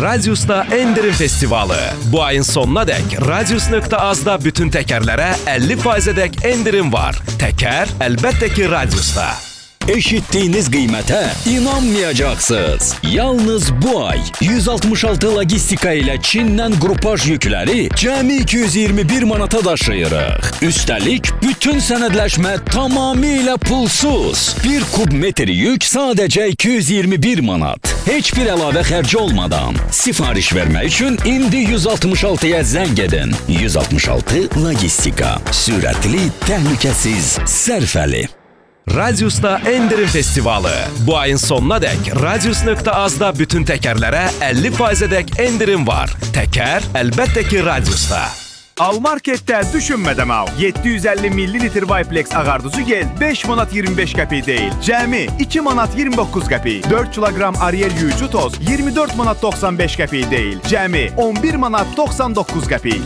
Radius'ta endirim festivalı. Bu ayın sonuna dek Radius.az'da bütün tekerlere 50%'dek endirim var. Teker elbette ki Radius'ta. Eşittiğiniz kıymete inanmayacaksınız. Yalnız bu ay 166 logistika ile Çin'den grupaj yükleri cəmi 221 manata daşıyırıq. Üstelik bütün senedleşme tamamıyla pulsuz. Bir kub metri yük sadece 221 manat. Hiçbir əlavə xərci olmadan. Sifariş vermək üçün indi 166'ya zəng edin. 166 logistika. Sürətli, təhlükəsiz, sərfəli. Radius'ta endirim festivalı. Bu ayın sonuna dek Radius.az'da bütün tekerlere 50%'dek endirim var. Teker elbette ki Radius'ta. Almarketdə düşünmədən al. 750 millilitr Viplex ağarduzu gel 5 manat 25 qəpik deyil. Cəmi 2 manat 29 qəpik. 4 kilogram Ariel yuyucu toz 24 manat 95 qəpik deyil. Cəmi 11 manat 99 qəpik.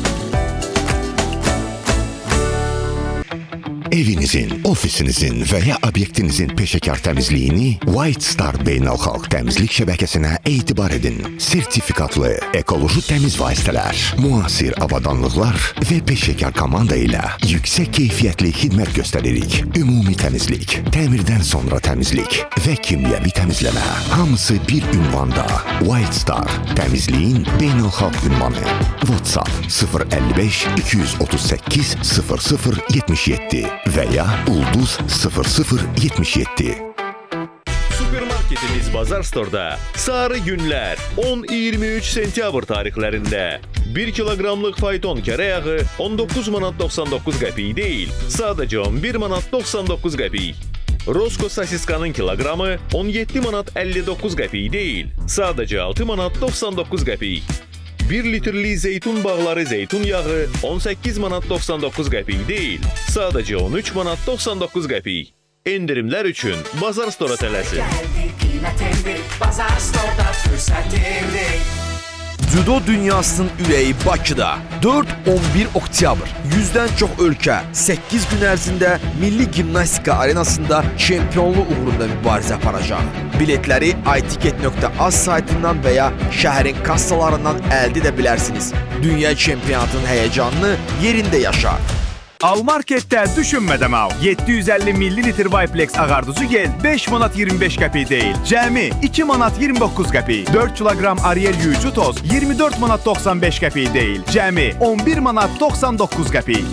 Evinizin, ofisinizin veya obyektinizin peşekar temizliğini White Star Beynəlxalq Təmizlik şəbəkəsinə etibar edin. Sertifikatlı, ekoloji təmiz vasitələr, müasir avadanlıqlar ve peşekar komanda ile yüksek keyfiyyətli xidmət göstəririk. Ümumi təmizlik, təmirdən sonra təmizlik ve kimyəvi təmizləmə. Hamısı bir ünvanda. White Star, təmizliyin beynəlxalq ünvanı. WhatsApp 055 238 0077 veya Ulduz 0077. Süpermarketimiz Bazar Store'da sarı günler 10-23 sentyabr tarihlerinde 1 kilogramlık fayton kere yağı 19 manat 99 qəpik değil, sadece 11 manat 99 qəpik. Rosko sasiskanın kilogramı 17 manat 59 qəpik değil, sadece 6 manat 99 qəpik. 1 litrli zeytun bağları zeytun yağı 18 manat 99 qəpik değil, sadece 13 manat 99 qəpik. İndirimler üçün Bazar Store'a tələsin. Cüdo dünyasının ürəyi Bakıda 4-11 oktyabr 100-dən çox ölkə 8 gün ərzində Milli Gimnastika Arenasında çempionluq uğrunda mübarizə aparacaq. Biletləri itiket.az saytından və ya şəhərin kassalarından əldə edə bilərsiniz. Dünya çempionatının həyəcanını yerində yaşa. Almarketdə düşünmədən al. 750 millilitr Viplex ağarduzu gel 5 manat 25 qəpik deyil. Cəmi 2 manat 29 qəpik. 4 kilogram Ariel yuyucu toz 24 manat 95 qəpik deyil. Cəmi 11 manat 99 qəpik.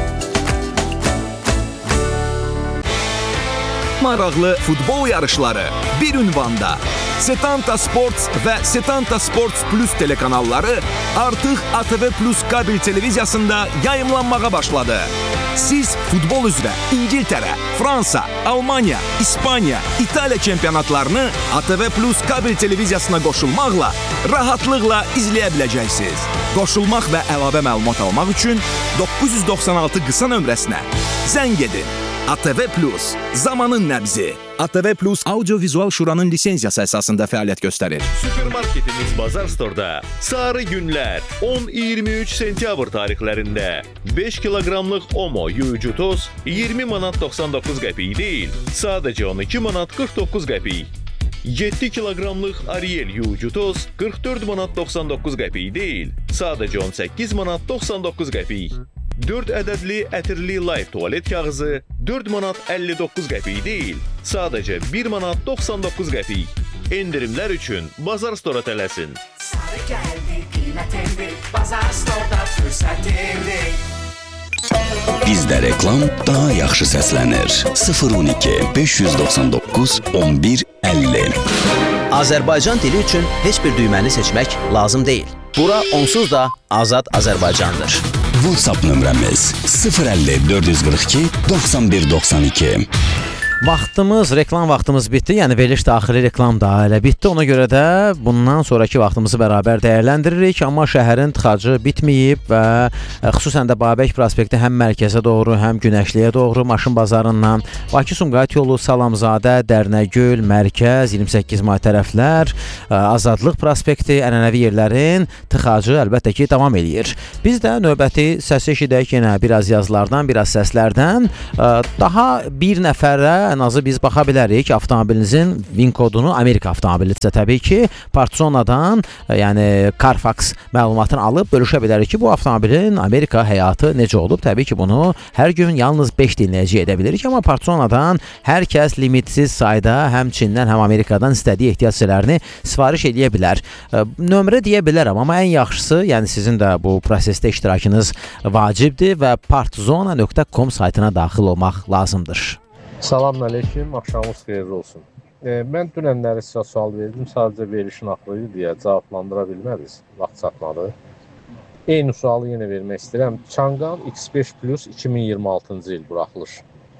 Maraqlı futbol yarışları bir ünvanda. Setanta Sports və Setanta Sports Plus telekanalları artıq ATV Plus kabel televiziyasında yayımlanmağa başladı. Siz futbol üzrə İngiltərə, Fransa, Almanya, İspaniya, İtaliya çempionatlarını ATV Plus kabel televiziyasına qoşulmaqla rahatlıqla izləyə biləcəksiniz. Qoşulmaq və əlavə məlumat almaq üçün 996 qısa nömrəsinə zəng edin. ATV Plus, zamanın nəbzi. ATV Plus Audio-Vizual Şuranın lisenziyası əsasında fəaliyyət göstərir. Süpermarketimiz Bazar Store'da sarı günler 10-23 sentyabr tarihlerinde 5 kilogramlık Omo yuyucu toz 20 manat 99 qəpik değil, sadece 12 manat 49 qəpik. 7 kilogramlık Ariel yuyucu toz 44 manat 99 qəpik değil, sadece 18 manat 99 qəpik. 4 ədədli ətirli Life tuvalet kağızı 4 manat 59 qəpik değil, sadece 1 manat 99 qəpik. İndirimler üçün Bazar Store'a tələsin. Sarı gəldi, qiymət endi, Bazar Store'da fürsət endi. Bizdə reklam daha yaxşı səslənir. 012 599 11 50. Azərbaycan dili üçün heç bir düyməni seçmək lazım deyil. Bura onsuz da Azad Azərbaycandır. WhatsApp nömrəmiz 050 442 91 92. Reklam vaxtımız bitdi. Yəni veriliş daxili reklam da elə bitdi. Ona görə də bundan sonraki vaxtımızı bərabər dəyərləndiririk. Amma şəhərin tıxacı bitməyib və xüsusən də Babək prospekti həm mərkəzə doğru, həm Günəşliyə doğru maşın bazarından Bakı-Sumqayıt yolu, Salamzadə, Dərnəgül, Mərkəz, 28 may tərəflər, Azadlıq prospekti, ənənəvi yerlərin tıxacı əlbəttə ki davam eləyir. Biz də növbəti səsi eşidək yenə biraz yazılardan, biraz səslərdən. Daha bir nəfərə ən azı biz baxa bilərik avtomobilinizin VIN kodunu Amerika avtomobilidirsə təbii ki, Partsonadan, yəni Carfax məlumatını alıb bölüşə bilərik ki, bu avtomobilin Amerika həyatı necə olub. Təbii ki, bunu hər gün yalnız 5 dinləyici edə bilirik, amma Partsonadan hər kəs limitsiz sayda həm Çindən, həm Amerikadan istədiyi ehtiyac hissələrini sifariş edə bilər. Nömrə deyə bilərəm, amma ən yaxşısı, yəni sizin də bu prosesdə iştirakınız vacibdir və partzona.com saytına daxil olmaq lazımdır. Salamünaleyküm, axşamınız xeyirli olsun. Mən dünənləri sizə sual verdim, sadəcə verilişin axırı deyə cavablandıra bilmədiniz, vaxt çatmadı. Eyni sualı yenə vermək istəyirəm. Changan X5 Plus 2026-cı il buraxılış.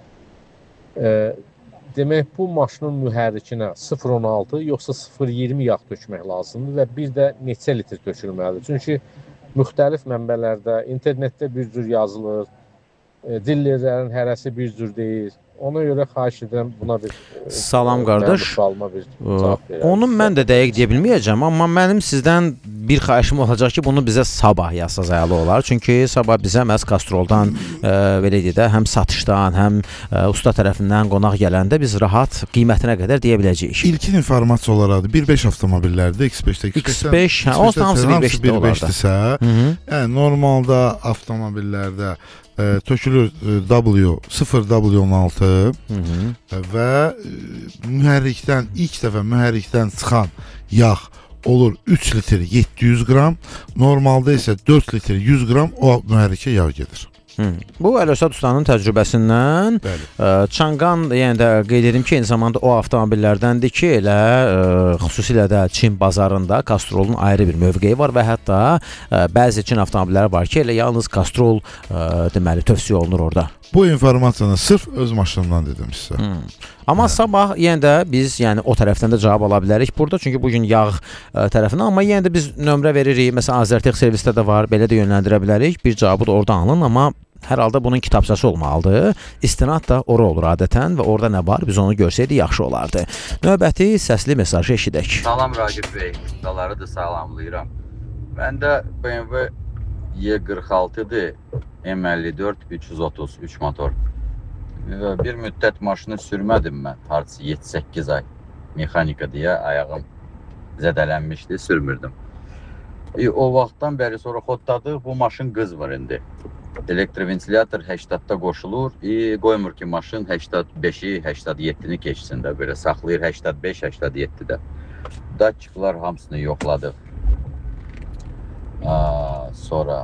Demək, bu maşının mühərrikinə 0.16 yoxsa 0.20 yağ tökmək lazımdır və bir də neçə litr tökülməlidir? Çünki müxtəlif mənbələrdə, internetdə bir cür yazılır, dillərlərin hərəsi bir cür deyir. Ona görə xahiş edirəm buna bir Salam qardaş. Cavab verəm. Onu mən də dəqiq deyə bilməyəcəm, amma mənim sizdən bir xahişim olacaq ki, bunu bizə sabah yazsaz əla olar. Çünki sabah bizə məhz Castroldan belə deyək də, həm satışdan, həm usta tərəfindən qonaq gələndə biz rahat qiymətinə qədər deyə biləcəyik. İlkin informasiya olaraq 1.5 avtomobillərdə X5-də X5, onsuz hamısı 1.5-də olardı. Yəni normalda avtomobillərdə tökülür W 0W16 və mühərrikdən ilk dəfə mühərrikdən çıxan yağ olur 3 litr 700 qram, normalda isə 4 litr 100 qram o mühərrikə yağ gedir. Bu Əlövsət ustanın təcrübəsindən Changan, yəni də qeyd edim ki, eyni zamanda o avtomobillərdəndir ki, elə xüsusilə də Çin bazarında Castrolun ayrı bir mövqeyi var və hətta bəzi Çin avtomobilləri var ki, elə yalnız Castrol deməli tövsiyə olunur orada. Bu informasiyanı sırf öz maşınımdan dedim sizə. Amma sabah yenə də biz yəni o tərəfdən də cavab ala bilərik burada. Çünki bu gün yağ tərəfindən, amma yenə də biz nömrə veririk. Məsələn, Azərtex servisdə də var, belə də yönləndirə bilərik. Bir cavabı da orada alın, amma hər halda bunun kitabçası olmalıdır. İstinad da ora olur adətən və orada nə var, biz onu görsəydik yaxşı olardı. Növbəti səsli mesajı eşidək. Salam Ragib bəy, qaları da salamlayıram. Məndə BMW Y46-dır, M54 330 3 motor. Bir müddət maşını sürmədim mən, hardasa 7-8 ay. Mexanika deyə ayağım zədələnmişdi, sürmürdüm. O vaxtdan bəri sonra xodladıq, bu maşın qız var indi. Elektroventilator 80-da qoşulur, qoymur ki, maşın 85-i, 87-ni keçsin də, belə saxlayır 85-87-də. Datçıqlar hamısını yoxladıq. Sonra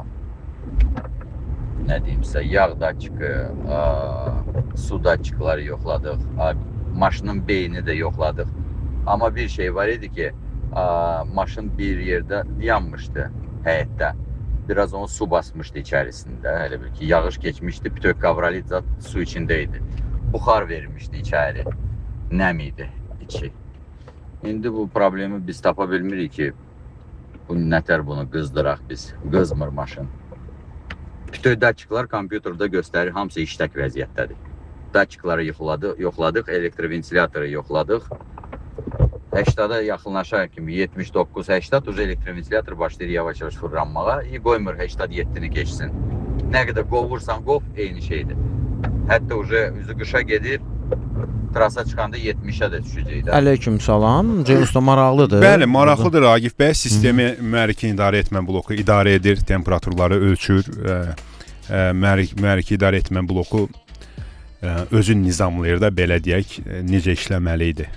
nə deyimsə, yağ datçıqı, su datçıqları yoxladıq, maşının beyni də yoxladıq. Amma bir şey var idi ki, maşın bir yerdə yanmışdı həyətdə. Biraz onu su basmışdı içərisində, elə bil ki, yağış keçmişdi, bütün qavralit zat su içində idi. Buxar verilmişdi içəri, nəm idi içi. İndi bu problemi biz tapa bilmirik ki, bu nətər bunu qızdıraq biz, qızmır maşın. Bütün datçıqlar kompüterdə göstərir, hamısı işlək vəziyyətdədir. Datçıqları yoxladıq, elektroventilatörü yoxladıq. 80-da yaxınlaşaraq kimi 79-80 uca elektroventilator başlayır yavaş-yavaş fırlanmağa, qoymur 87-ni keçsin. Nə qədər qovursan qov, eyni şeydir. Hətta uca üzü qışa gedir, trasa çıxanda 70-ə də düşəcəkdir. Aleyküm salam, Ceyhun usta maraqlıdır. Bəli, maraqlıdır Agif bəy. Sistemi mühərrikin idarə etmə bloku idarə edir, temperaturları ölçür. Mühərriki idarə etmə bloku özün nizamlayır da, belə deyək, necə işləməli idi.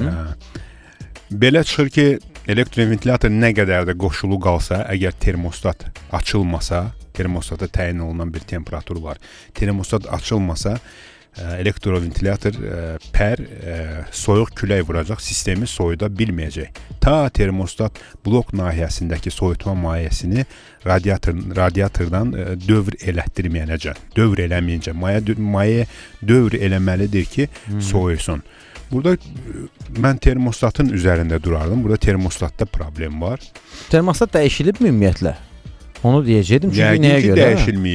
Belə çıxır ki, elektroventilator nə qədər də qoşulu qalsa, əgər termostat açılmasa, termostata təyin olunan bir temperatur var. Termostat açılmasa, elektroventilator soyuq külək vuracaq, sistemi soyuda bilməyəcək. Ta termostat blok nahiyəsindəki soyutma mayyəsini radiatordan dövr elətdirməyənəcək. Dövr eləməyincə, maye dövr eləməlidir ki, soyusun. Burada mən termostatın üzərində durardım. Burada termostatda problem var. Termostat dəyişilib mi ümumiyyətlə? Onu deyəcəkdim. Çünki nəyə görə? Dəyişilməyib.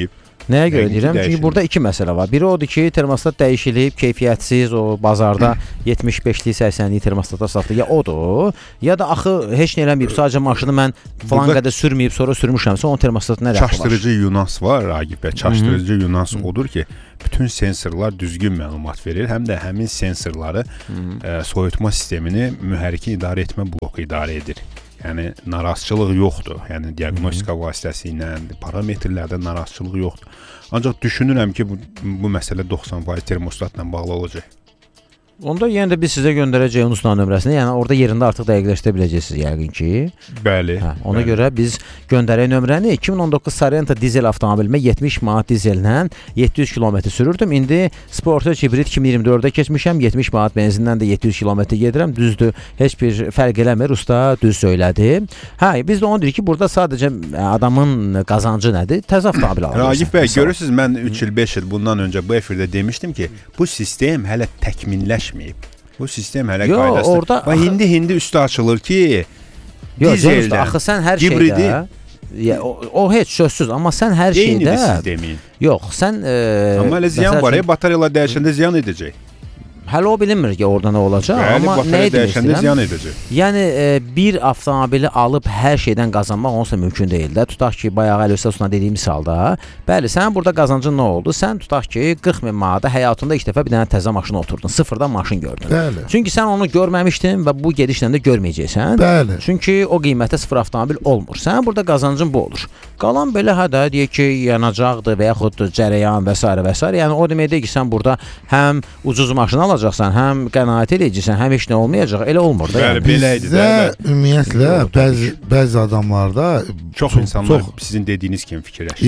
Nəyə görə Yəqin ki, deyirəm? Çünki dəyişilmir. burada iki məsələ var. Biri odur ki, termostat dəyişilib, keyfiyyətsiz, o bazarda 75-lik, 80-lik termostata satılır. Ya odur, ya da axı heç nə eləməyib, sadəcə maşını mən falan Burada- qədər sürməyib, sonra sürmüşəmsə, onun termostatı nə dəxli var? Çaşdırıcı Yunas var, Agib bəy. Çaşdırıcı Yunas odur ki, bütün sensorlar düzgün məlumat verir, həm də həmin sensorları soyutma sistemini mühərrikin idarə etmə bloku idarə edir. Yəni narazıçılıq yoxdur. Yəni diaqnostika vasitəsi ilə parametrlərdə narazıçılıq yoxdur. Ancaq düşünürəm ki, bu məsələ 90% termostatla bağlı olacaq. Onda yenə də biz sizə göndərəcəyik onun ustan nömrəsini. Yəni orada yerində artıq dəqiqləşdirə biləcəksiniz yəqin ki. Bəli. Ona bəli. görə biz göndərək nömrəni 2019 Sorento dizel avtomobilimə 70 manat dizellə 700 km sürürdüm. İndi Sportage hibrid 2024-də keçmişəm. 70 manat benzindən də 700 km gedirəm. Düzdür, heç bir fərq eləmir. Usta düz söylədi. Hə, biz də onu deyirik ki, burada sadəcə adamın qazancı nədir? Təzə avtomobil alır. Ragib bəy, görürsüz mən 3 il 5 il bundan öncə bu efirdə demişdim ki, bu sistem hələ təkmilləşməyib. Bu sistem hələ qaydasında. Orada hindi üstü açılır ki, dizeldə axı sən hər hibridi, şeydə o heç sözsüz, amma sən hər şeydə sistemin. Yox, sən amma elə ziyan var, batareyalar dəyişəndə ziyan edəcək. Hələ o bilinmir ki, orada nə olacaq, amma nə dəyişəndə ziyan edəcək. Yəni bir avtomobili alıb hər şeydən qazanmaq onsuz da mümkün deyil də. Tutaq ki, bayaq Əli Usta dediyim misalda, bəli, sənin burada qazancın nə oldu? Sən tutaq ki, 40 min manata həyatında ilk dəfə bir dənə təzə maşına oturdun, sıfırdan maşın gördün. Bəli. Çünki sən onu görməmişdin və bu gedişlə də görməyəcəksən. Bəli. Çünki o qiymətə sıfır avtomobil olmur. Sənin burada qazancın bu olur. Qalan belə hədə deyək ki, yanacaqdır və yaxud cərəyan və s. və s. Yəni o demək deyil ki, sən burada həm ucuz maşın alacaqsan, həm qənaət edəcəksən, həm heç nə olmayacaq. Elə olmur da. Bəli, belə idi də. Ümumiyyətlə bəzi adamlarda çox insanlar sizin dediyiniz kimi fikirləşir.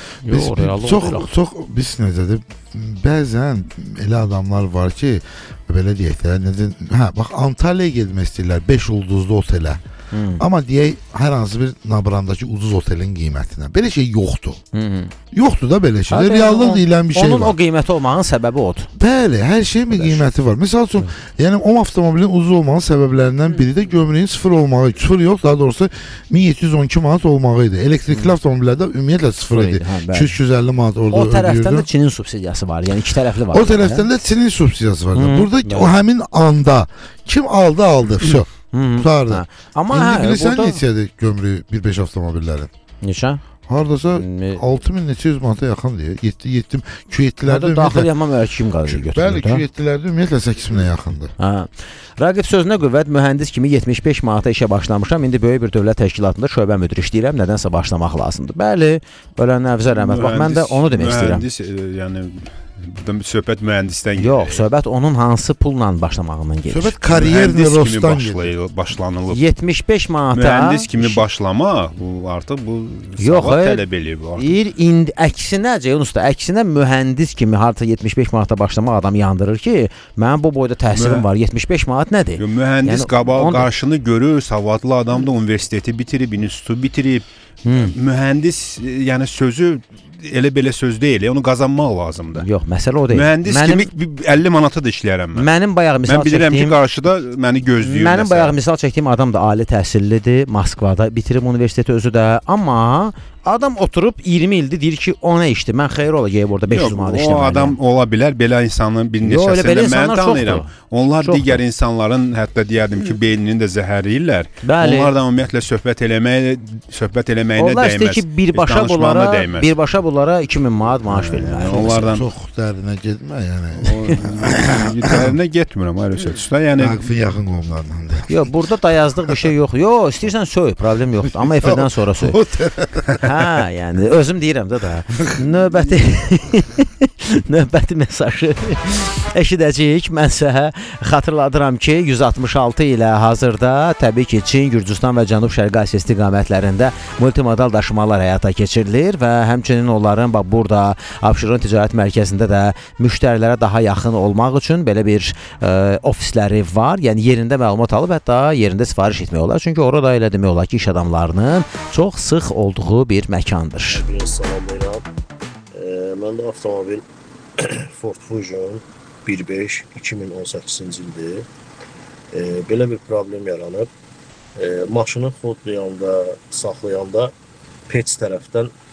Çox biz necədir? Bəzən elə adamlar var ki, belə deyək də, hə, bax Antalyaya getmək istəyirlər 5 ulduzlu otelə. Amma deyək, hər hansı bir Nabrandakı ucuz otelin qiymətinə. Belə şey yoxdur. Yoxdur da belə şey. Reallıq deyilən bir şey var. Onun o qiyməti olmağın səbəbi odur. Bəli, hər şeyin bir qiyməti var. Məsəl üçün, yəni o avtomobilin ucuz olmağının səbəblərindən biri də gömrüyün sıfır olmağı. Sıfır yox, daha doğrusu 1712 manat olmağı idi. Elektrikli avtomobillərdə ümumiyyətlə sıfır idi. 250 manat orada ödəyirdim. O tərəfdən də Çinin subsidiyası var. Yəni iki tərəfli var. O tərəfdən də Çinin subsidiyası var. Burada o həmin anda kim aldı, vəsə. Tutardı. Amma İndi bilirsən neçədir gömrüyü 1.5 avtomobillərin? Neçə? Hardasa 6000 neçə yüz manata yaxındır. 7 Q7-lərdə daxil yanma mərkəzi götürür. Bəli, Q7-lərdə ümumiyyətlə 8000-ə yaxındır. Hə. Rəqib sözünə qüvvət, mühəndis kimi 75 manata işə başlamışam. İndi böyük bir dövlət təşkilatında şöbə müdiri işləyirəm. Nədənsə başlamaq lazımdır. Bəli, ölən nəvzə rəhmət. Bax mən də onu demək istəyirəm. Mühəndis, yəni burada söhbət mühəndisdən gedir. Yox, söhbət onun hansı pulla başlamağından gedir. Söhbət karyer nirosdan gedir. Başlanılıb. 75 manata mühəndis kimi başlamaq, bu artıq bu savad tələb eləyir bu artıq. İndi əksinə Ceyhun usta, əksinə mühəndis kimi harca 75 manata başlamaq adam yandırır ki, mənim bu boyda təhsilim var. 75 manat nədir? Mühəndis qarşını görür, savadlı adam da universiteti bitirib, institutu bitirib. Mühəndis, yəni sözü elə belə söz deyil, onu qazanmaq lazımdır. Yox, məsələ o deyil. Mühəndis kimi 50 manata da işləyərəm mən. Mənim bayaq misal çəkdiyim... Mən bilirəm ki, qarşıda məni gözləyir. Mənim bayaq misal çəkdiyim adam da ali təhsillidir, Moskvada bitirib universiteti özü də, amma adam oturub 20 ildir deyir ki, o nə işdir? Mən xeyir olacaq orada 500 manat işləməliyəm. O adam ola bilər, belə insanın bir neçəsində mən tanıyıram. Onlar digər insanların, hətta deyərdim ki, beynini də zəhərləyirlər. Onlar da ümumiyyətlə söhbət eləməyinə dəyməz. Onlar istəyir ki, birbaşa bunlara 2000 manat maaş verirlər. Onlardan çox dərinə getmə, yəni. Dərinə getmirəm, ayrı sözlə. Yəni Raqifin yaxın qovumlarındandır. Yox, burada dayazdıq bir şey yox. Yox, istəyirsən söy, problem yoxdur. Amma efirdən sonra söy. Hə, yəni özüm deyirəm də növbəti mesajı eşidəcəyik. Mən sizə xatırladıram ki, 166 ilə hazırda təbii ki, Çin, Gürcüstan və Cənub-Şərqi Asiya istiqamətlərində multimodal daşımalar həyata keçirilir və həmçinin onların bax burada Abşeron Ticarət Mərkəzində də müştərilərə daha yaxın olmaq üçün belə bir ofisləri var. Yəni yerində məlumat alıb hətta yerində sifariş etmək olar. Çünki orada elə demək olar ki, iş adamlarının çox sıx olduğu bir məkandır. Salamlayıram. Məndə avtomobil Ford Fusion 1.5 2018-ci ildir. Belə bir problem yaranıb. Maşını xodlayanda, saxlayanda pec tərəfdən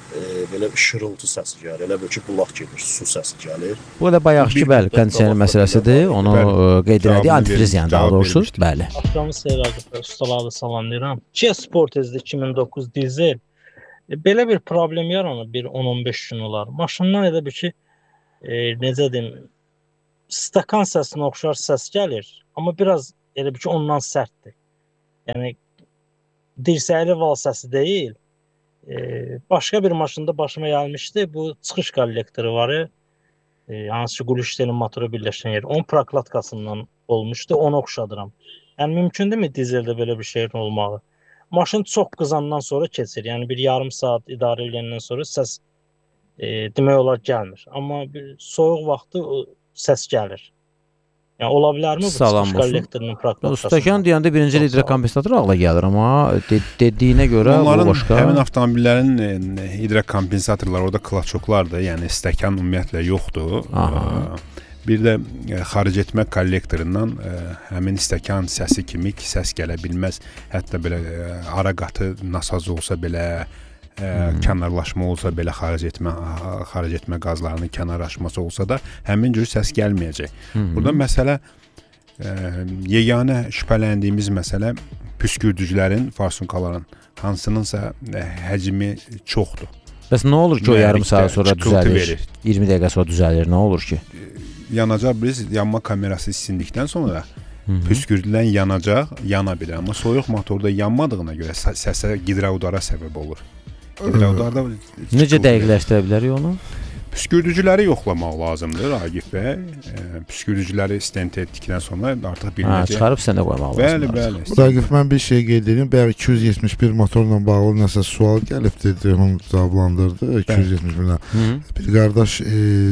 belə bir şırıltı səsi gəlir. Elə bil ki, bulaq gedir, su səsi gəlir. Bu da bayaqki bəli, kondisioner məsələsidir. Onu qeyd elədik, antifriz yəni daha doğrusu. Bəli. Axşamınız xeyir arkadaşlar. Ustaları salamlayıram. Kia Sportage 2009 dizel. Belə bir problem yaranır, bir 10-15 gün olar. Maşından elə bir ki, necə deyim, stakan səsinə oxşar səs gəlir. Amma biraz elə bir ki, ondan sərtdir. Yəni, dirsəkli val səsi deyil. Başqa bir maşında başıma gəlmişdi. Bu çıxış kollektoru var. Hansı ki, Gulüştelin motoru birləşən yer. Onun proklatkasından olmuşdu. Onu oxşadıram. Yəni, mümkündürmü dizeldə belə bir şeyin olmağı? Maşın çox qızandan sonra keçir. Yəni, bir yarım saat idarə edəndən sonra səs demək olar gəlmir. Amma bir soyuq vaxtı səs gəlir. Yəni, ola bilərmi bu çıxış kollektorunun proklatkasından? Ustakan deyəndə birinci litre kompensator ağla gəlir, amma dediyinə görə bu başqa. Həmin avtomobillərin hidrokompensatorları, orada klaçoklardır, yəni stəkan ümumiyyətlə yoxdur. Bir də xaric etmə kollektorundan həmin stəkan səsi kimi ki, səs gələ bilməz. Hətta belə ara qatı nasaz olsa belə, kənarlaşma olsa belə, xaric etmə qazlarının kənarlaşması olsa da həmin cür səs gəlməyəcək. Burada məsələ, yeganə şübhələndiyimiz məsələ püskürdücülərin, farsunkaların hansınınsa həcmi çoxdur. Bəs nə olur ki, o yarım saat sonra düzəlir, 20 dəqiqə sonra düzəlir, nə olur ki? Yanacaq, biz yanma kamerası sindikdən sonra püskürdülən yanacaq, yana bilər. Amma soyuq motorda yanmadığına görə səsə gidraudara səbəb olur. Necə dəqiqləşdirə bilərik onu? Püskürdücüləri yoxlamaq lazımdır, Agif bəy. Püskürdücüləri stent etdikdən sonra artıq bilməcək. Çıxarıb sənə qoymaq lazımdır. Bəli. Agif, mən bir şey qeyd edeyim. Bəli, 271 motorla bağlı nəsə sual gəlibdi, onu cavablandırdı. 271-lə. Bir qardaş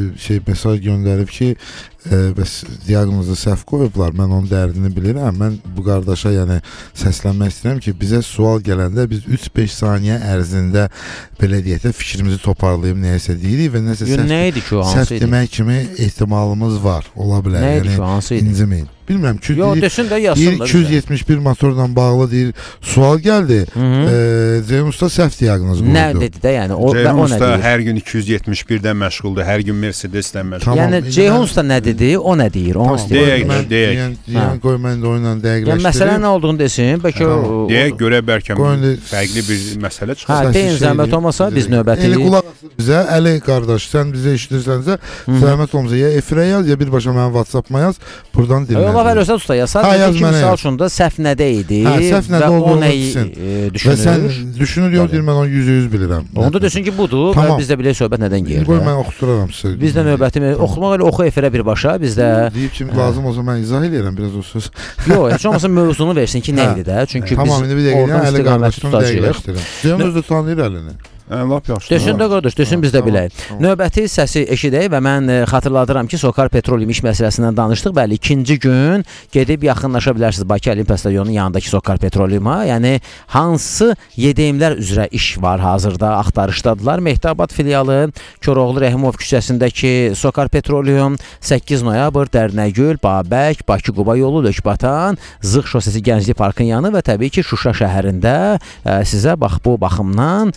mesaj göndərib ki, bəs diaqnozu səhv qoyublar, mən onun dərdini bilirəm. Mən bu qardaşa yəni səslənmək istəyirəm ki, bizə sual gələndə biz 3-5 saniyə ərzində belə deyək də fikrimizi toparlayıb nəyəsə deyirik və nəsə səhv demək kimi ehtimalımız var, ola bilər. Nə idi ki, hansı idi? İnciməyin. Bilmirəm ki, deyir 271 motorla bağlı deyir, sual gəldi. Ceyhun Usta səhv diaqnoz qoydu. Nə dedi də, yəni Ceyhun Usta hər gün 271-dən məşğuldur, hər gün Mercedes-dən məşğuldur. Yəni Ceyhun Usta nə dedi, o nə deyir, onu istəyir. Deyək, qoy mən də onunla dəqiqləşdirim. Yəni məsələ nə olduğunu desin, bəlkə deyək, görə bəlkə fərqli bir məsələ çıxar. Deyin, zəhmət olmasa biz növbəti. Elə qulaq asır bizə, Əli qardaş, sən bizə eşidirsənsə, zəhmət olmasa ya efirə yaz, ya birbaşa mənim WhatsApp-ma yaz, buradan dinlə. Allah verəsə usta ya, sadəcə ki, misal üçün də səhv nədə idi və o nəyi düşünür. Və sən düşünür, yox deyir, mən onu %100 bilirəm. Onu da desin ki, budur və biz də bilək söhbət nədən gelir. Qoy, mən oxuturaram sizə. Biz də növbəti, oxumaq elə oxu efirə birbaşa, biz də... Deyib ki, lazım olsa mən izah eləyirəm biraz o söz. Yox, heç olmasa mövzunu versin ki, nə idi də, çünki biz oradan istiqaməti tutacağıq. Ceyhun özü tanıyır Əlini. Lap yaxşı. Desin də qardaş, desin biz də bilək. Növbəti səsi eşidək və mən xatırladıram ki, Sokar Petroleum iş məsələsindən danışdıq. Bəli, ikinci gün gedib yaxınlaşa bilərsiniz Bakı Olimpiya Stadionunun yanındakı Sokar Petroleuma. Yəni hansı yedemlər üzrə iş var hazırda, axtarışdadılar. Mehtabat filialı Koroğlu Rəhimov küçəsindəki Sokar Petroleum, 8 noyabr, Dərnəgül, Babək, Bakı-Quba yolu, Lökbatan, Zığ şosesi Gənclik Parkın yanı və təbii ki, Şuşa şəhərində sizə bax bu baxımdan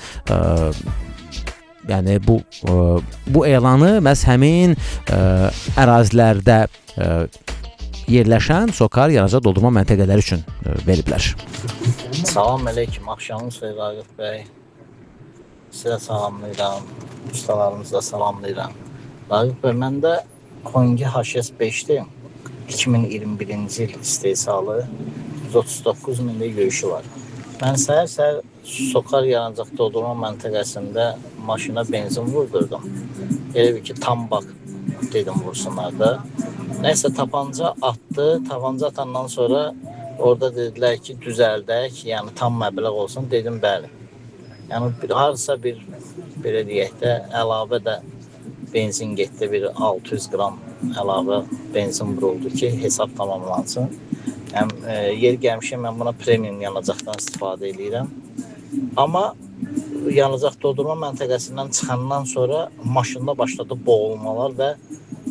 yəni bu elanı məhz həmin ərazilərdə yerləşən Sokar yanacaq doldurma məntəqələri üçün veriblər. Salam əleykum, axşamınız xeyir Agif bəy. Sizə salamlayıram, ustalarımızı da salamlayıram. Agif bəy, məndə Kongi HS5-dir, 2021-ci il istehsalı, 139 min yürüyüşü var. Mən səhər Sokar yanacaq doldurma məntəqəsində maşına benzin vurdurdum. Elə bir ki, tam bak dedim vursunlar da. Nəysə tapanca atdı, tapanca atandan sonra orada dedilər ki, düzəldək, yəni tam məbləğ olsun, dedim bəli. Yəni harasa bir, belə deyək də, əlavə də benzin getdi, bir 600 qram əlavə benzin vuruldu ki, hesab tamamlansın. Yer gəlmişəm, mən buna premium yanacaqdan istifadə edirəm. Amma yanacaq doldurma məntəqəsindən çıxandan sonra maşında başladı boğulmalar və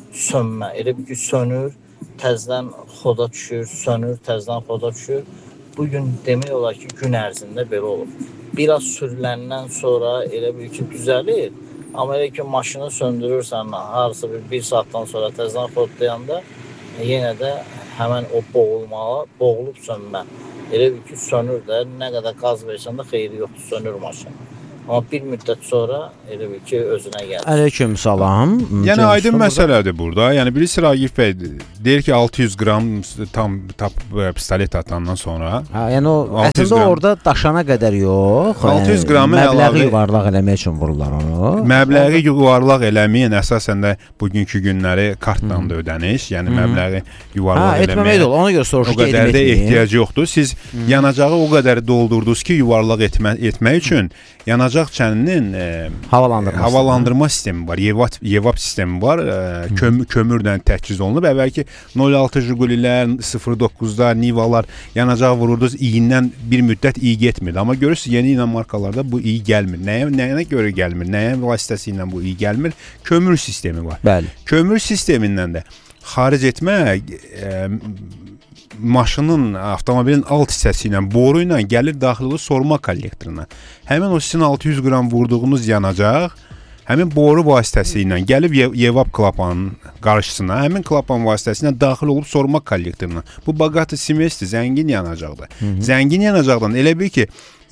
sönmə. Elə bir ki, sönür, təzdən xoda düşür, sönür, təzdən xoda düşür. bugün demək olar ki, gün ərzində belə olur. Biraz sürüləndən sonra elə bil ki, düzəlir. Amma elə ki, maşını söndürürsən, harısı bir saatdan sonra təzədən xodlayanda yenə də həmən o boğulub sönmə. Elə bil ki, sönür də, nə qədər qaz versən də xeyri yoxdur, sönür maşın. Amma bir müddət sonra elə bil ki, özünə gəlir. Aleyküm salam. Yəni aydın məsələdir burada. Yəni birisi Ragif bəy deyir ki 600 qram tam pistolet atandan sonra. Yəni o əslində orada daşana qədər yox. 600 qramı məbləği yuvarlaq eləmək üçün vururlar onu. Məbləği yuvarlaq eləməyin əsasən də bugünkü günləri kartdan da ödəniş, yəni məbləği yuvarlaq eləməyə. Ona görə soruşu o qədər də ehtiyac yoxdur. Siz yanacağı o qədər doldurdunuz ki, yuvarlaq etmək üçün yanacaq çəninin havalandırma sistemi var, yevap sistemi var, kömürlə təchiz olunub. Əvvəlki 06 Jigulilər, 09-da Nivalar yanacaq vururdunuz, iyindən bir müddət iyi getmirdi. Amma görürsünüz, yeni ilə markalarda bu iyi gəlmir. Nəyənə görə gəlmir? Nəyin vasitəsilə bu iyi gəlmir? Kömür sistemi var. Bəli. Kömür sistemindən də xaric etmək maşının, avtomobilin alt hissəsi ilə, boru ilə gəlir daxili sorma kollektoruna. Həmin o sizin 600 qram vurduğunuz yanacaq, həmin boru vasitəsi ilə gəlib yevap klapanın qarşısına, həmin klapan vasitəsilə daxil olub sorma kollektoruna. Bu Bogati Simesti zəngin yanacaqdır. Zəngin yanacaqdan elə bil ki,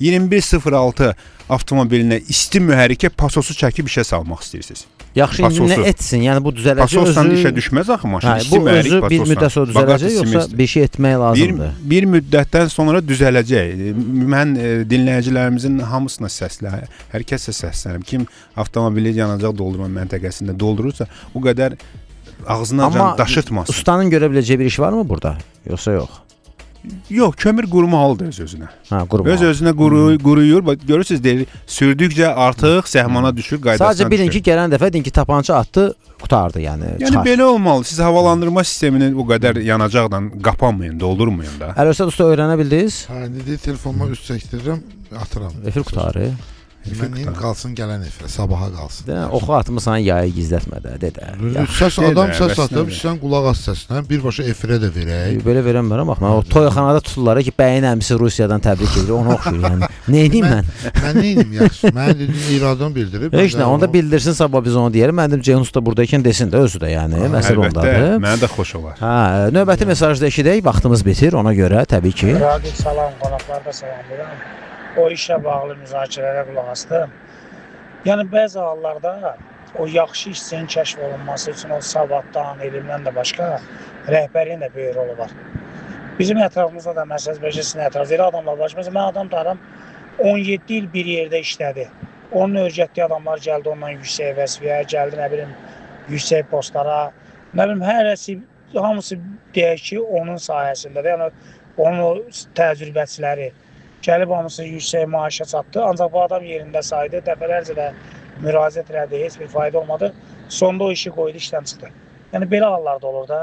2106 avtomobilinə isti mühərrikə pasosu çəkib işə salmaq istəyirsiniz. Yaxşı, indi nə etsin? Yəni bu düzələcək özü... Pasosdan işə düşməz axı maşın. Bu özü bir müddət sonra düzələcək, yoxsa bir şey etmək lazımdır? Bir müddətdən sonra düzələcək. Mən dinləyicilərimizin hamısına səslənirəm. Hər kəsə səslənirəm. Kim avtomobili yanacaq doldurma məntəqəsində doldurursa, o qədər ağzına daşıtmasın. Amma ustanın görə biləcəyi bir iş varmı burada? Yoxsa yox? Yox, kömür quruma halıdır öz-özünə. Öz-özünə quruyur. Görürsünüz, sürdükcə artıq səhmana düşür, qaydasına düşür. Sadəcə bilin ki, gələn dəfə deyin ki, tapança atdı, qutardı, yəni çıxar. Yəni belə olmalı. Siz havalandırma sistemini bu qədər yanacaqla qapanmayın, doldurmayın da. Əlövsət usta öyrənə bildiniz? İndi telefonuma üst çəkdirirəm, atıram. Efir qutarı. Mənim qalsın gələn efirə, sabaha qalsın. Oxu atmısan yayı gizlətmədə, dedə. Adam səs atıb, sən qulaq as səsinə, birbaşa efirə də verək. Belə verəmərəm, bax, o toyxanada tuturlar ki, bəyin əmisi Rusiyadan təbrik edir, onu oxşuyur, yəni. Nə edeyim mən? Mən nə edeyim, yaxşı, mən dediyim iradını bildirib. Heç nə, onda bildirsin, sabah biz onu deyərim, mən dedim, Ceyhun usta buradayken desin də, özü də, yəni, məsələ ondadır. Əlbəttə, mənə də xoş olar. Növbəti mesajda eşidək, vaxtımız bitir, ona görə, təbii ki. Ragif, salam, qonaqlar da salamlayıram. O işə bağlı müzakirələrə qulaq asdım. Yəni, bəzi hallarda o yaxşı işçinin kəşf olunması üçün o savaddan, elmdən də başqa rəhbərin də böyük rolu var. Bizim ətrafımızda da məsələz beşəsinin ətrafı adamlar var. Məsələn, mən adam tarım 17 il bir yerdə işlədi. Onun öyrətdiyi adamlar gəldi ondan yüksək vəzifəyə, gəldi nə bilim yüksək postlara. Nə bilim, hamısı deyək ki, onun sayəsində, yəni onun təcrübəçiləri gəlib hamısı yüksək maaşa çatdı. Ancaq bu adam yerində saydı, dəfələrcə də müraciət elədi, heç bir fayda olmadı. Sonda o işi qoydu, işdən çıxdı. Yəni belə hallarda olur da.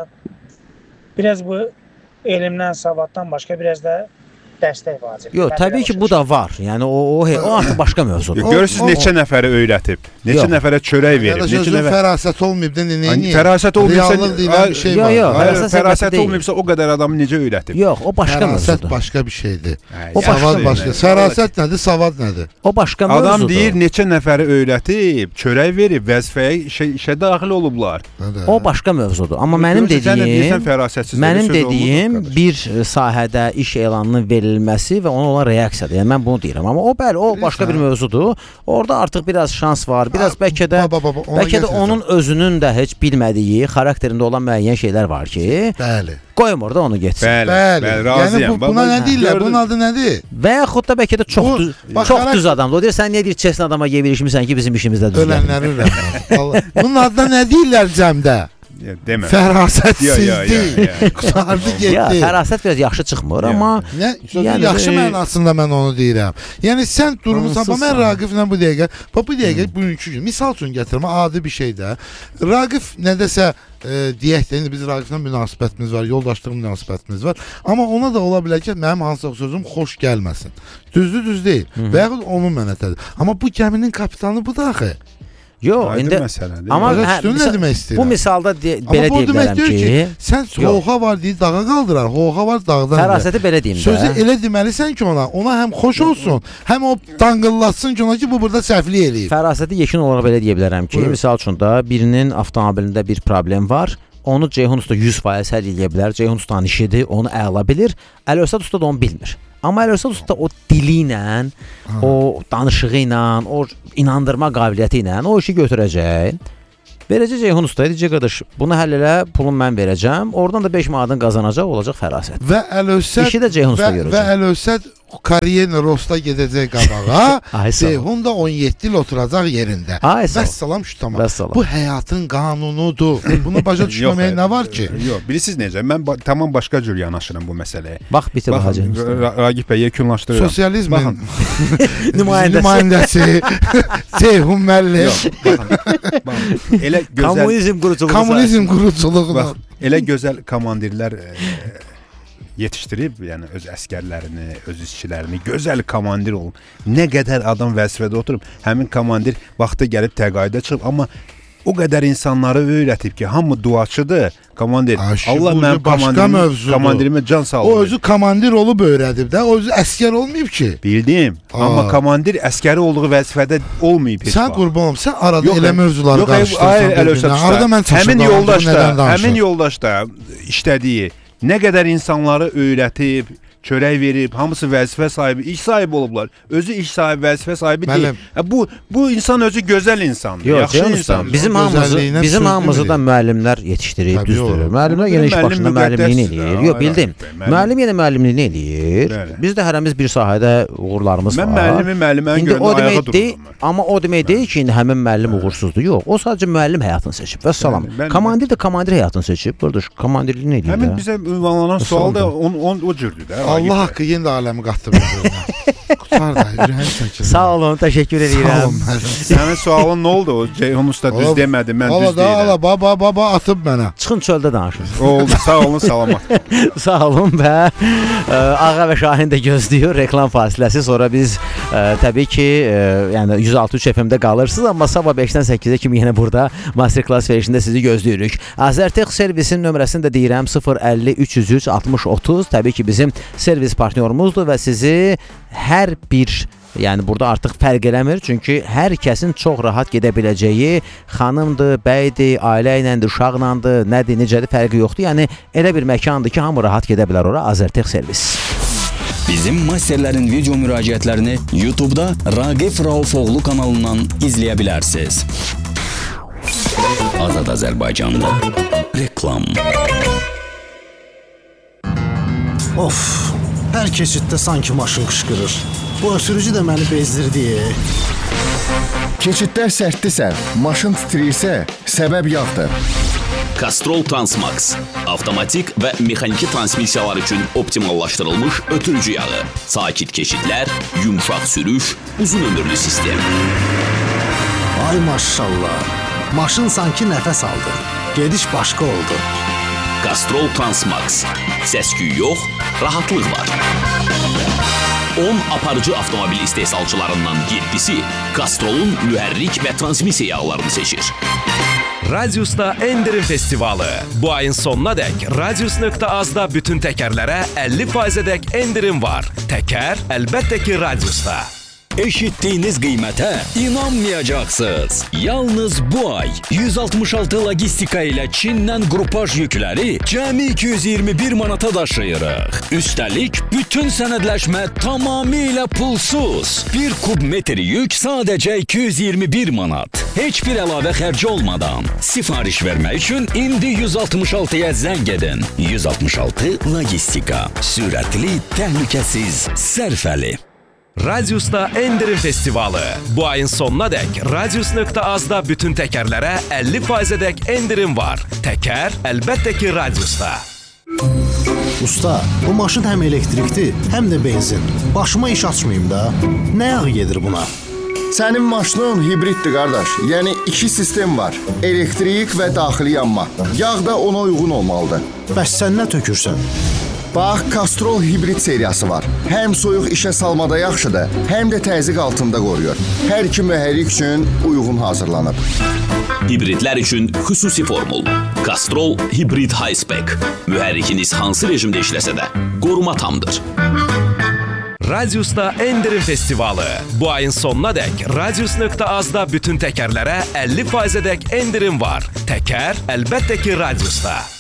Biraz bu elmdən, savaddan başqa biraz da dəstək vacib. Yox, təbii ki, bu da var. Yəni o artıq başqa mövzudur. Görürsünüz neçə nəfərə öyrətib, neçə nəfərə çörək verib, neçə nəfərə fərasət olmayıbdı, nə? Fərasət olmayıbsa bir şey var. Fərasət olmayıbsa o qədər adamı necə öyrətib? Yox, o başqa mövzudur. Fərasət başqa bir şeydir. O başqa. Fərasət nədir, savad nədir? O başqa mövzudur. Adam deyir, neçə nəfəri öyrətib, çörək verib, vəzifəyə işə daxil olublar. O başqa mövzudur. Amma mənim dediyim bir sahədə iş elanının verilməsi və ona olan reaksiyadır. Yəni mən bunu deyirəm. Amma o başqa bir mövzudur. Orada artıq biraz şans var. Biraz bəlkə də onun özünün də heç bilmədiyi, xarakterində olan müəyyən şeylər var ki, qoyum orada onu getsin. Bəli, razıyam. Yəni buna nə deyirlər? Bunun adı nədir? Və yaxud da bəlkə də çox düz adamdır. O deyir, sən niyə deyir, çesin adama yevirişmirsən ki, bizim işimizdə düzdür. Ölənlərin rəhməti. Bunun adına nə deyirlər cəmdə? Demə. Fərasətsizlik. Qutardı getdi. Ya, fərasət biraz yaxşı çıxmır, amma yaxşı mənasında mən onu deyirəm. Yəni sən durmusan, mən Raqiflə bu dəqiqə bugünkü gün misal üçün gətirmə adi bir şey də. Raqif nədəsə deyək də, indi biz Raqiflə münasibətimiz var, yoldaşlıq münasibətimiz var. Amma ona da ola bilər ki, mənim hansısa sözüm xoş gəlməsin. Düzdür, düz deyil. Və yaxud onun mənətədir. Amma bu gəminin kapitanı bu da axı. Yox, indi amma nə demək istəyirəm? Bu misalda belə deyə bilərəm ki, sən hoxa var deyə dağa qaldırar, hoxa var dağdan. Fərasəti belə deyim də. Sözü elə deməlisən ki, ona həm xoş olsun, həm o danqıllatsın ki, ona ki, bu burada səhvlik eləyir. Fərasəti yekun olaraq belə deyə bilərəm ki, misal üçün da birinin avtomobilində bir problem var. Onu Ceyhun Usta 100% həll edə bilər. Ceyhun Ustanın işidir, onu əla bilir. Əlövsət Usta da onu bilmir. Amma Əlövsət Usta o dili ilə, o danışığı ilə, o inandırma qabiliyyəti ilə o işi götürəcək. Verəcək Ceyhun Usta, deyəcək qardaş, bunu həll elə, pulunu mən verəcəm. Oradan da 5 manatını qazanacaq, olacaq fərasət. Və Əlövsət işi də Ceyhun Usta görəcək. Və Əlövsət kariyerlə Rosta gedəcək qabağa. Ceyhun da 17 il oturacaq yerində. Vəssalam şutama. Bu həyatın qanunudur. Bunu başa düşməməyə nə var ki? Yox, bilirsiniz necə? Mən tamam başqa cür yanaşıram bu məsələyə. Bax, bitir Hacı. Ragif bəy yekunlaşdırıram. Sosializmin nümayəndəsi Ceyhun müəllim. Elə gözəl kommunizm quruculuğuna. Elə gözəl komandirlər yetişdirib, yəni öz əskərlərini, öz işçilərini, gözəl komandir olub. Nə qədər adam vəzifədə oturub, həmin komandir vaxtı gəlib təqaüdə çıxıb, amma o qədər insanları öyrətib ki, hamı duaçıdır. Komandir, Allah mənim komandirimə can sağ olsun. O özü komandir olub öyrədib də, o özü əskər olmayıb ki. Bildim, amma komandir əskəri olduğu vəzifədə olmayıb heç vaxt. Sən qurbanım, sən arada elə mövzuları qarışdırırsan. Həmin yoldaş da işlədiyi nə qədər insanları öyrətib, çörək verib, hamısı vəzifə sahibi, iş sahibi olublar. Özü iş sahibi, vəzifə sahibi deyil. Bu insan özü gözəl insandır, yaxşı insandır. Bizim hamımızı da müəllimlər yetişdirir, düzdür. Müəllimlər yenə iş başında müəllimliyini eləyir. Yox, bildim. Müəllim yenə müəllimliyini eləyir. Biz də hərəmiz bir sahədə uğurlarımız var. Mən müəllimin görəndə ayağa dururum. Amma o demək deyil ki, həmin müəllim uğursuzdur. Yox, o sadəcə müəllim həyatını seçib. Vəssalam. Komandir də komandir həyatını seçib. Qardaş, komandirliyi nə eləyir? Həmin bizə ünvanlanan sual da o cürdür də. Allah haqqı yenə də aləmi qatdı bir-birinə. Qutar da, ürəyim çəkilir. Sağ olun, təşəkkür edirəm. Sənin sualın nə oldu? O Ceyhun Usta düz demədi, mən düz deyirəm. Baba atıb mənə. Çıxın çöldə danışın. Oldu, sağ olun, salamat. Sağ olun və Ağa və Şahin də gözləyir reklam fasiləsi. Sonra biz təbii ki, yəni 106.3 FM-də qalırsınız, amma sabah 5-dən 8-ə kimi yenə burada masterclass verişində sizi gözləyirik. Azərtex servisin nömrəsini də deyirəm 050 303 60 30. Təbii ki, bizim servis partnyorumuzdur və sizi hər bir, yəni burada artıq fərq eləmir, çünki hər kəsin çox rahat gedə biləcəyi xanımdır, bəydir, ailə iləndir, uşaqlandır, nədir, necədir, fərqi yoxdur. Yəni elə bir məkandır ki, hamı rahat gedə bilər ora. Azərtex servis. Bizim masterlərin video müraciətlərini YouTube-da Raqif Raufoğlu kanalından izləyə bilərsiniz. Azad Azərbaycanda reklam. Of, hər keçiddə sanki maşın qışqırır. Bu ötürücü də məni bezdirdi. Keçidlər sərtdirsə, maşın titrəyirsə, səbəb yağdır. Castrol Transmax. Avtomatik və mexaniki transmissiyalar üçün optimallaşdırılmış ötürücü yağı. Sakit keçidlər, yumşaq sürüş, uzun ömürlü sistem. Ay maşallah. Maşın sanki nəfəs aldı. Gediş başqa oldu. Castrol Transmax. Səs-küy yox, rahatlıq var. 10 aparıcı avtomobil istehsalçılarından 7-si Castrol'un mühərrik və transmissiya yağlarını seçir. Radius'ta endirim festivalı. Bu ayın sonuna dək Radius.az-da bütün təkərlərə 50%-dək endirim var. Təkər əlbəttə ki Radius'ta. Eşitdiyiniz qiymətə inanmayacaqsınız. Yalnız bu ay 166 logistika ilə Çindən qrupaj yükləri cəmi 221 manata daşıyırıq. Üstəlik, bütün sənədləşmə tamamilə pulsuz. 1 kub metr yük sadəcə 221 manat. Heç bir əlavə xərci olmadan. Sifariş vermək üçün indi 166-ya zəng edin. 166 logistika. Sürətli, təhlükəsiz, sərfəli. Radius'ta endirim festivalı. Bu ayın sonuna dək Radius.az-da bütün təkərlərə 50%-dək endirim var. Təkər əlbəttə ki Radius'ta. Usta, bu maşın həm elektrikdir, həm də benzin. Başıma iş açmayayım da. Nə yağı gedir buna? Sənin maşının hibriddir, qardaş. Yəni 2 sistem var. Elektrik və daxili yanma. Yağ da ona uyğun olmalıdır. Bəs sən nə tökürsən? Bax, Castrol hibrid seriyası var. Həm soyuq işə salmada yaxşıdır, həm də təzyiq altında qoruyur. Hər iki mühərrik üçün uyğun hazırlanıb. Hibridlər üçün xüsusi formul. Castrol Hibrid High Spec. Mühərrikiniz hansı rejimdə işləsə də qoruma tamdır. Radiusda endirim festivalı. Bu ayın sonuna dək Radius.az-da bütün təkərlərə 50%-ədək endirim var. Təkər əlbəttə ki Radiusda.